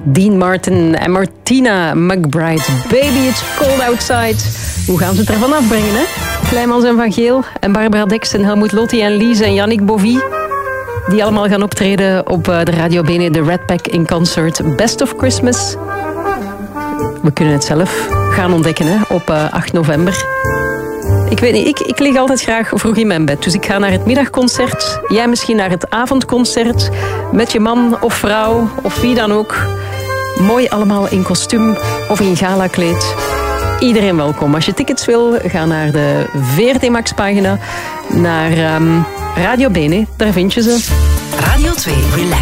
Dean Martin en Martina McBride. Baby, it's cold outside. Hoe gaan ze het ervan afbrengen, hè? Kleimans en Van Geel en Barbara Dex en Helmut Lotti en Lies en Yannick Bovie. Die allemaal gaan optreden op de Radio Bene, de Red Pack in concert. Best of Christmas. We kunnen het zelf gaan ontdekken, hè, op 8 november. Ik weet niet, ik lig altijd graag vroeg in mijn bed. Dus ik ga naar het middagconcert. Jij misschien naar het avondconcert. Met je man of vrouw of wie dan ook. Mooi allemaal in kostuum of in galakleed. Iedereen welkom. Als je tickets wil, ga naar de VRT Max pagina. Naar Radio Bene, daar vind je ze. Radio 2, relax.